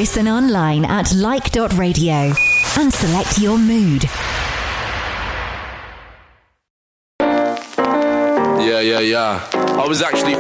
Listen online at like.radio and select your mood. Yeah. I was actually